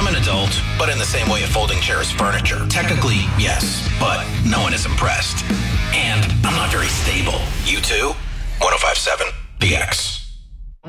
I'm an adult, but in the same way a folding chair is furniture. Technically, yes, but no one is impressed. And I'm not very stable. You too? 105.7 BX.